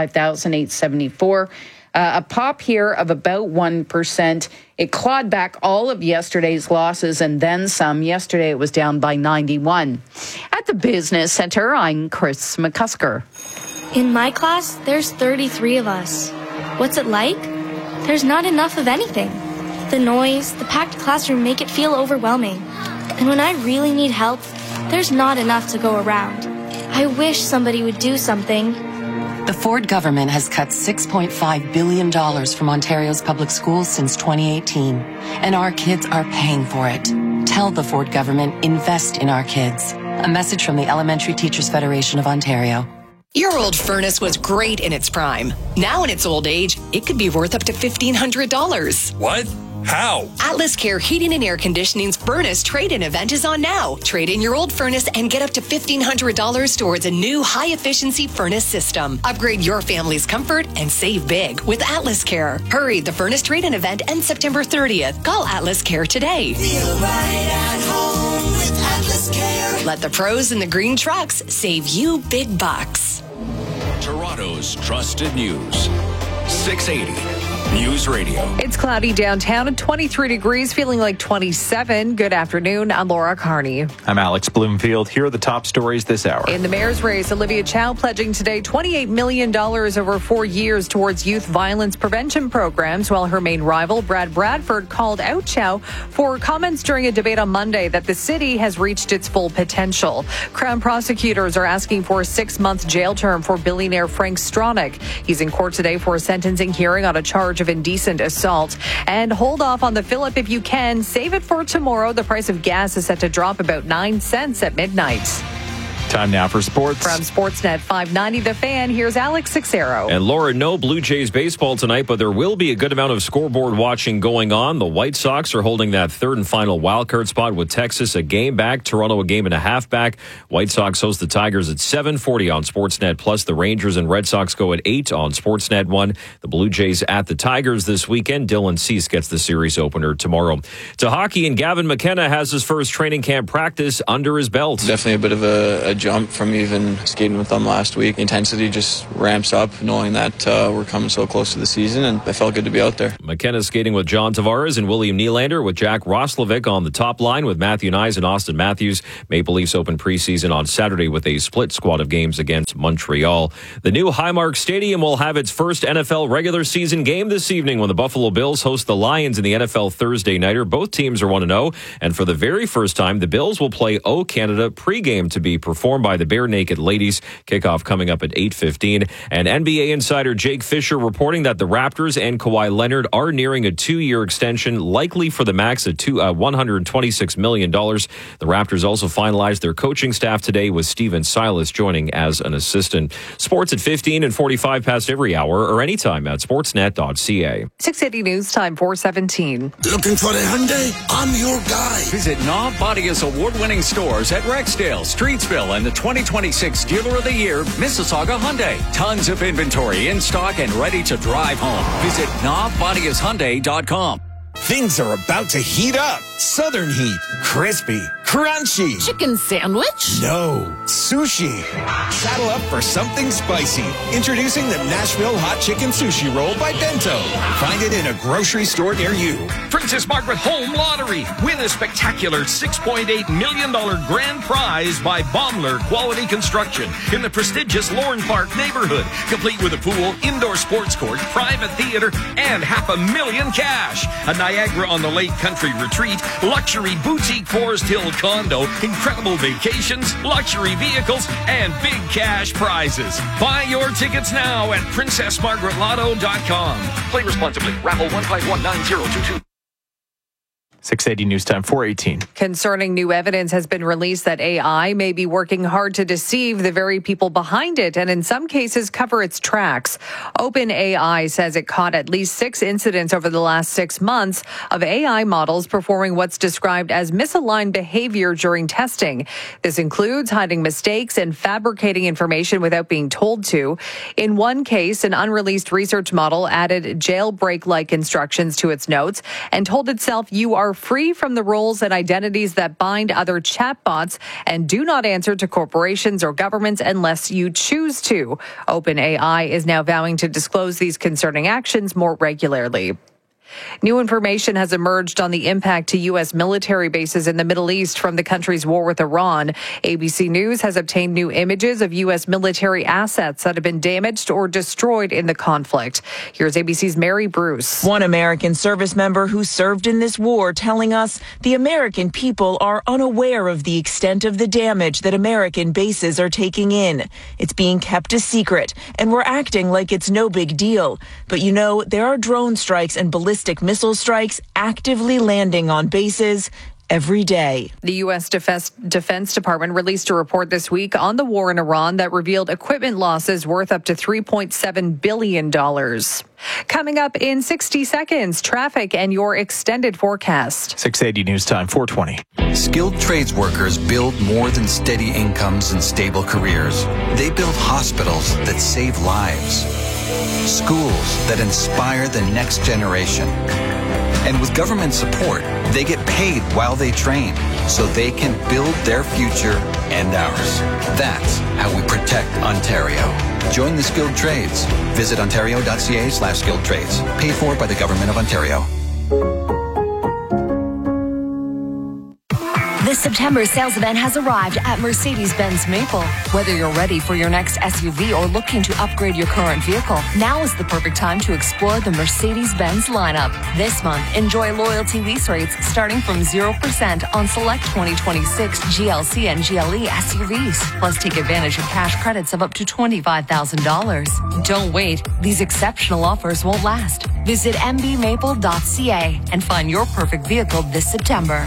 35,874. A pop here of about 1%. It clawed back all of yesterday's losses and then some. Yesterday it was down by 91. At the Business Center, I'm Chris McCusker. In my class, there's 33 of us. What's it like? There's not enough of anything. The noise, the packed classroom make it feel overwhelming. And when I really need help, there's not enough to go around. I wish somebody would do something. The Ford government has cut $6.5 billion from Ontario's public schools since 2018, and our kids are paying for it. Tell the Ford government, invest in our kids. A message from the Elementary Teachers Federation of Ontario. Your old furnace was great in its prime. Now in its old age, it could be worth up to $1,500. What? How? Atlas Care Heating and Air Conditioning's furnace trade-in event is on now. Trade in your old furnace and get up to $1,500 towards a new high-efficiency furnace system. Upgrade your family's comfort and save big with Atlas Care. Hurry, the furnace trade-in event ends September 30th. Call Atlas Care today. Feel right at home with Atlas Care. Let the pros in the green trucks save you big bucks. Toronto's trusted news. 680 News Radio. It's cloudy downtown at 23 degrees, feeling like 27. Good afternoon. I'm Laura Carney. I'm Alex Bloomfield. Here are the top stories this hour. In the mayor's race, Olivia Chow pledging today $28 million over 4 years towards youth violence prevention programs, while her main rival, Brad Bradford, called out Chow for comments during a debate on Monday that the city has reached its full potential. Crown prosecutors are asking for a 6-month jail term for billionaire Frank Stronach. He's in court today for a sentencing hearing on a charge charge of indecent assault. And hold off on the fill-up if you can. Save it for tomorrow. The price of gas is set to drop about 9 cents at midnight. Time now for sports. From Sportsnet 590 The Fan, here's Alex Sixero. And Laura, no Blue Jays baseball tonight, but there will be a good amount of scoreboard watching going on. The White Sox are holding that third and final wildcard spot with Texas a game back, Toronto a game and a half back. White Sox host the Tigers at 7:40 on Sportsnet Plus. The Rangers and Red Sox go at 8 on Sportsnet 1. The Blue Jays at the Tigers this weekend. Dylan Cease gets the series opener tomorrow. To hockey, and Gavin McKenna has his first training camp practice under his belt. Definitely a bit of a jump from even skating with them last week. The intensity just ramps up knowing that we're coming so close to the season, and it felt good to be out there. McKenna's skating with John Tavares and William Nylander, with Jack Roslovic on the top line with Matthew Nyes and Austin Matthews. Maple Leafs open preseason on Saturday with a split squad of games against Montreal. The new Highmark Stadium will have its first NFL regular season game this evening when the Buffalo Bills host the Lions in the NFL Thursday Nighter. Both teams are 1-0, and for the very first time, the Bills will play O Canada pregame to be performed by the Bare Naked Ladies. Kickoff coming up at 8:15. And NBA insider Jake Fisher reporting that the Raptors and Kawhi Leonard are nearing a 2-year extension, likely for the max at $126 million. The Raptors also finalized their coaching staff today, with Steven Silas joining as an assistant. Sports at 15 and 45 past every hour or anytime at sportsnet.ca. 680 News Time 4:17. Looking for a Hyundai? I'm your guy. Visit Knob Bodia's award-winning stores at Rexdale, Streetsville, and the 2026 Dealer of the Year, Mississauga Hyundai. Tons of inventory in stock and ready to drive home. Visit knobbodiashyundai.com. Things are about to heat up. Southern heat. Crispy. Crunchy. Chicken sandwich? No. Sushi. Saddle up for something spicy. Introducing the Nashville Hot Chicken Sushi Roll by Bento. Find it in a grocery store near you. Princess Margaret Home Lottery. Win a spectacular $6.8 million grand prize by Baumler Quality Construction in the prestigious Lorne Park neighborhood. Complete with a pool, indoor sports court, private theater, and $500,000 cash. A Niagara-on-the-Lake country retreat, luxury boutique Forest Hill condo, incredible vacations, luxury vehicles, and big cash prizes. Buy your tickets now at PrincessMargaretLotto.com. Play responsibly. Raffle 1519022. 680 News Time 4:18. Concerning new evidence has been released that AI may be working hard to deceive the very people behind it, and in some cases cover its tracks. OpenAI says it caught at least 6 incidents over the last 6 months of AI models performing what's described as misaligned behavior during testing. This includes hiding mistakes and fabricating information without being told to. In one case, an unreleased research model added jailbreak-like instructions to its notes and told itself, "You are free from the roles and identities that bind other chatbots and do not answer to corporations or governments unless you choose to." OpenAI is now vowing to disclose these concerning actions more regularly. New information has emerged on the impact to U.S. military bases in the Middle East from the country's war with Iran. ABC News has obtained new images of U.S. military assets that have been damaged or destroyed in the conflict. Here's ABC's Mary Bruce. One American service member who served in this war telling us the American people are unaware of the extent of the damage that American bases are taking in. It's being kept a secret, and we're acting like it's no big deal. But you know, there are drone strikes and ballistic missile strikes actively landing on bases every day. The U.S. Defense Department released a report this week on the war in Iran that revealed equipment losses worth up to $3.7 billion. Coming up in 60 seconds, traffic and your extended forecast. 680 News Time 4:20. Skilled trades workers build more than steady incomes and stable careers. They build hospitals that save lives, schools that inspire the next generation. And with government support, they get paid while they train so they can build their future and ours. That's how we protect Ontario. Join the skilled trades. Visit ontario.ca/skilled trades. Paid for by the Government of Ontario. The September sales event has arrived at Mercedes-Benz Maple. Whether you're ready for your next SUV or looking to upgrade your current vehicle, now is the perfect time to explore the Mercedes-Benz lineup. This month, enjoy loyalty lease rates starting from 0% on select 2026 GLC and GLE SUVs. Plus, take advantage of cash credits of up to $25,000. Don't wait. These exceptional offers won't last. Visit mbmaple.ca and find your perfect vehicle this September.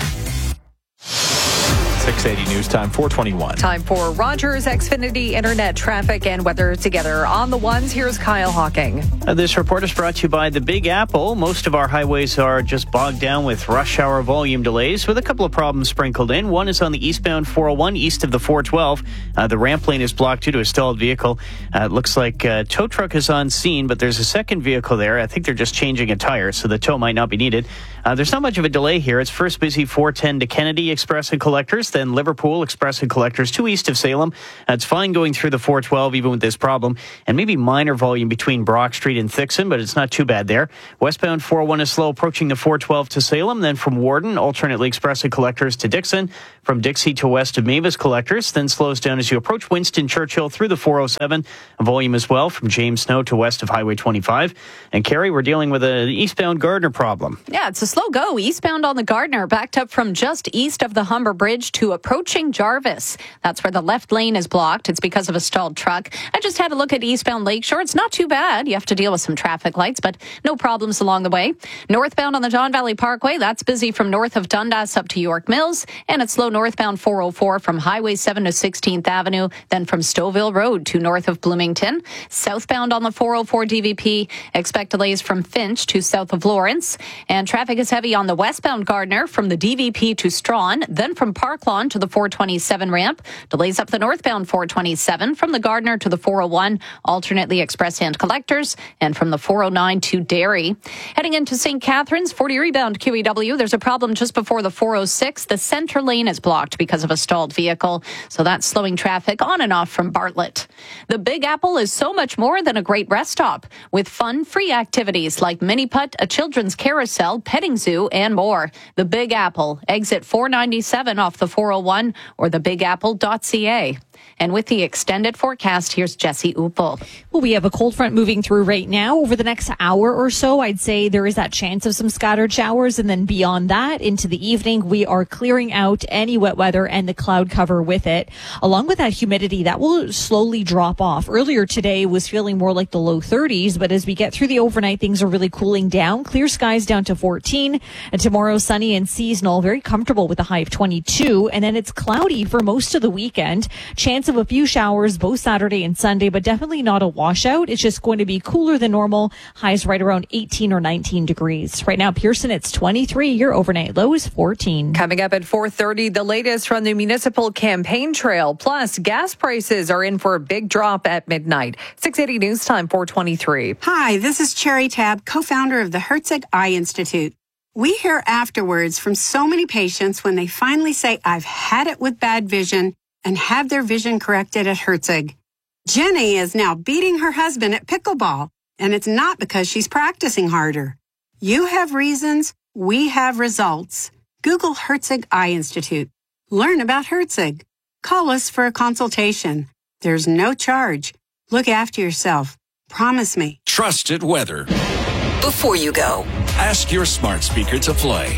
680 News Time, 421. Time for Rogers Xfinity Internet traffic and weather together. On the ones, here's Kyle Hawking. This report is brought to you by the Big Apple. Most of our highways are just bogged down with rush hour volume delays with a couple of problems sprinkled in. One is on the eastbound 401 east of the 412. The ramp lane is blocked due to a stalled vehicle. It looks like a tow truck is on scene, but there's a second vehicle there. I think they're just changing a tire, so the tow might not be needed. There's not much of a delay here. It's first busy 410 to Kennedy Express and Collectors, then Liverpool Express and Collectors to east of Salem. It's fine going through the 412 even with this problem, and maybe minor volume between Brock Street and Thixon, but it's not too bad there. Westbound 401 is slow approaching the 412 to Salem, then from Warden, alternately Express and Collectors to Dixon, from Dixie to west of Mavis Collectors, then slows down as you approach Winston Churchill through the 407. Volume as well from James Snow to west of Highway 25. And Carrie, we're dealing with an eastbound Gardner problem. Yeah, it's a slow go eastbound on the Gardner, backed up from just east of the Humber Bridge to approaching Jarvis. That's where the left lane is blocked. It's because of a stalled truck. I just had a look at eastbound Lakeshore. It's not too bad. You have to deal with some traffic lights, but no problems along the way. Northbound on the John Valley Parkway, that's busy from north of Dundas up to York Mills, and it's slow northbound 404 from Highway 7 to 16th Avenue, then from Stouffville Road to north of Bloomington. Southbound on the 404 DVP, expect delays from Finch to south of Lawrence, and traffic is heavy on the westbound Gardner from the DVP to Strawn, then from Park Lawn to the 427 ramp. Delays up the northbound 427 from the Gardner to the 401, alternately Express and Collectors, and from the 409 to Derry. Heading into St. Catharines, 40 rebound QEW. There's a problem just before the 406. The center lane is blocked because of a stalled vehicle, so that's slowing traffic on and off from Bartlett. The Big Apple is so much more than a great rest stop, with fun, free activities like mini putt, a children's carousel, petting zoo, and more. The Big Apple, exit 497 off the 401 or thebigapple.ca. And with the extended forecast, here's Jesse Uppel. Well, we have a cold front moving through right now. Over the next hour or so, I'd say there is that chance of some scattered showers. And then beyond that, into the evening, we are clearing out any wet weather and the cloud cover with it. Along with that humidity, that will slowly drop off. Earlier today was feeling more like the low 30s, but as we get through the overnight, things are really cooling down. Clear skies down to 14. And tomorrow, sunny and seasonal, very comfortable with a high of 22. And then it's cloudy for most of the weekend. Chance of a few showers both Saturday and Sunday, but definitely not a washout. It's just going to be cooler than normal. Highs right around 18 or 19 degrees. Right now, Pearson, it's 23. Your overnight low is 14. Coming up at 4:30, the latest from the municipal campaign trail. Plus, gas prices are in for a big drop at midnight. 680 News Time, 423. Hi, this is Cherry Tab, co-founder of the Herzig Eye Institute. We hear afterwards from so many patients when they finally say, I've had it with bad vision, and have their vision corrected at Herzig. Jenny is now beating her husband at pickleball, and it's not because she's practicing harder. You have reasons, we have results. Google Herzig Eye Institute. Learn about Herzig. Call us for a consultation. There's no charge. Look after yourself. Promise me. Trusted weather. Before you go, Ask your smart speaker to play.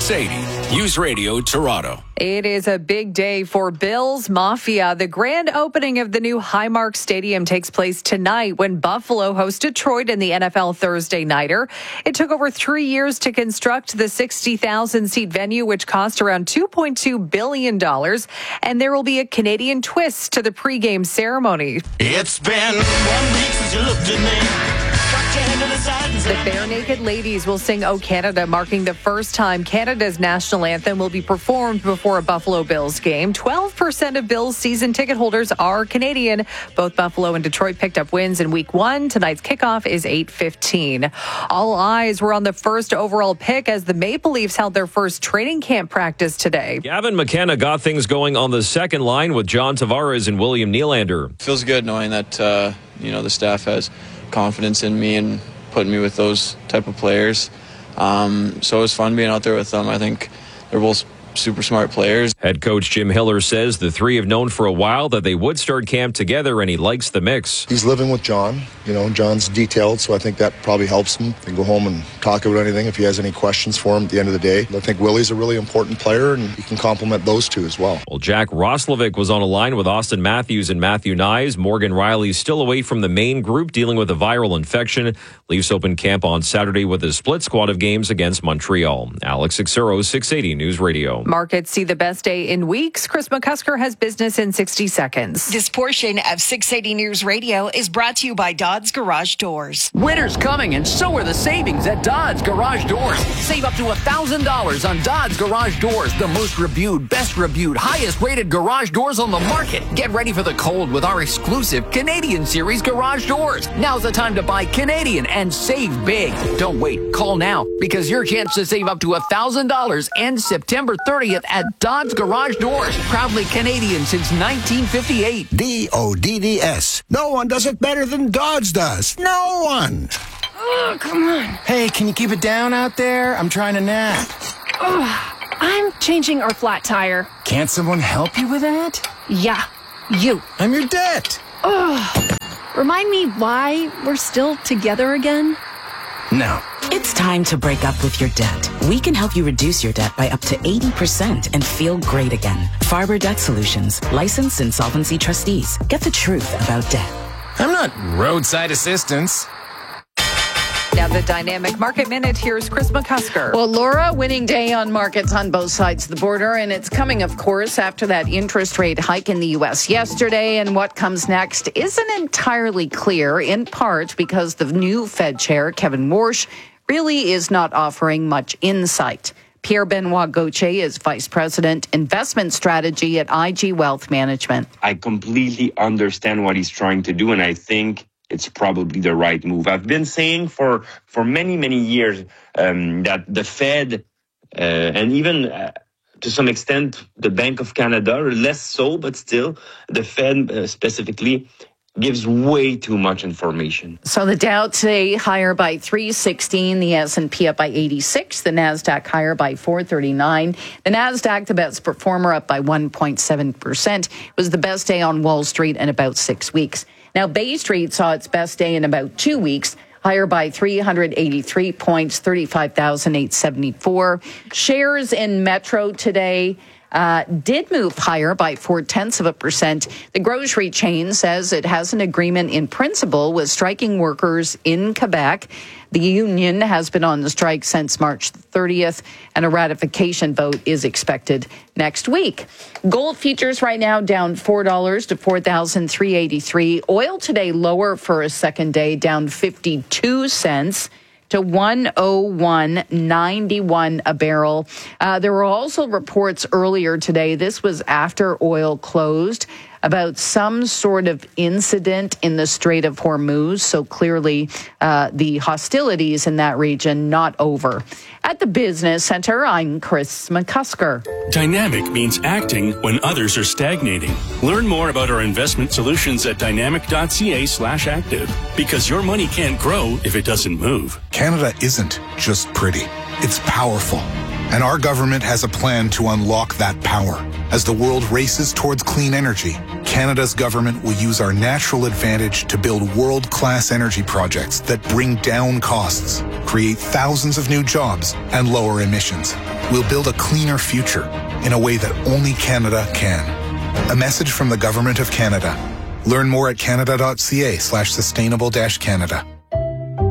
680 News Radio Toronto. It is a big day for Bills Mafia. The grand opening of the new Highmark Stadium takes place tonight when Buffalo hosts Detroit in the NFL Thursday Nighter. It took over 3 years to construct the 60,000-seat venue, which cost around $2.2 billion. And there will be a Canadian twist to the pregame ceremony. It's been 1 week since you looked at me. The Bare Naked Ladies will sing "O Canada," marking the first time Canada's national anthem will be performed before a Buffalo Bills game. 12% of Bills season ticket holders are Canadian. Both Buffalo and Detroit picked up wins in Week 1. Tonight's kickoff is 8:15. All eyes were on the first overall pick as the Maple Leafs held their first training camp practice today. Gavin McKenna got things going on the second line with John Tavares and William Nylander. Feels good knowing that the staff has confidence in me and putting me with those type of players. So it was fun being out there with them. I think they're both super smart players. Head coach Jim Hiller says the three have known for a while that they would start camp together, and he likes the mix. He's living with John. John's detailed, so I think that probably helps him. He can go home and talk about anything if he has any questions for him at the end of the day. I think Willie's a really important player, and he can complement those two as well. Well, Jack Roslovic was on a line with Austin Matthews and Matthew Nyes. Morgan Riley's still away from the main group, dealing with a viral infection. Leafs open camp on Saturday with a split squad of games against Montreal. Alex Ixero, 680 News Radio. Markets see the best day in weeks. Chris McCusker has business in 60 seconds. This portion of 680 News Radio is brought to you by Dodds Garage Doors. Winter's coming, and so are the savings at Dodds Garage Doors. Save up to $1,000 on Dodds Garage Doors, the most reviewed, best reviewed, highest rated garage doors on the market. Get ready for the cold with our exclusive Canadian Series garage doors. Now's the time to buy Canadian and save big. Don't wait. Call now, because your chance to save up to $1,000 ends September 30th at Dodds Garage Doors. Proudly Canadian since 1958. DODDS. No one does it better than Dodds does. No one. Oh, come on. Hey, can you keep it down out there? I'm trying to nap. Oh, I'm changing our flat tire. Can't someone help you with that? Yeah, you. I'm your debt. Oh, remind me why we're still together again? No. It's time to break up with your debt. We can help you reduce your debt by up to 80% and feel great again. Farber Debt Solutions, licensed insolvency trustees. Get the truth about debt. I'm not roadside assistance. Now the Dynamic Market Minute. Here's Chris McCusker. Well, Laura, winning day on markets on both sides of the border, and it's coming, of course, after that interest rate hike in the U.S. yesterday, and what comes next isn't entirely clear, in part because the new Fed chair, Kevin Warsh, really is not offering much insight. Pierre-Benoit Gauthier is Vice President, Investment Strategy at IG Wealth Management. I completely understand what he's trying to do, and I think it's probably the right move. I've been saying for many, many years that the Fed and even to some extent the Bank of Canada, or less so, but still the Fed specifically, gives way too much information. So the Dow today higher by 316, the S&P up by 86, the NASDAQ higher by 439. The NASDAQ, the best performer, up by 1.7%. It was the best day on Wall Street in about 6 weeks. Now, Bay Street saw its best day in about 2 weeks, higher by 383 points, 35,874. Shares in Metro today did move higher by 0.4%. The grocery chain says it has an agreement in principle with striking workers in Quebec. The union has been on the strike since March 30th, and a ratification vote is expected next week. Gold futures right now down $4 to $4,383. Oil today lower for a second day, down 52 cents. To 101.91 a barrel. There were also reports earlier today, this was after oil closed, about some sort of incident in the Strait of Hormuz. So clearly the hostilities in that region not over. At the Business Center, I'm Chris McCusker. Dynamic means acting when others are stagnating. Learn more about our investment solutions at dynamic.ca/active, because your money can't grow if it doesn't move. Canada isn't just pretty. It's powerful. And our government has a plan to unlock that power. As the world races towards clean energy, Canada's government will use our natural advantage to build world-class energy projects that bring down costs, create thousands of new jobs, and lower emissions. We'll build a cleaner future in a way that only Canada can. A message from the Government of Canada. Learn more at canada.ca/sustainable-Canada.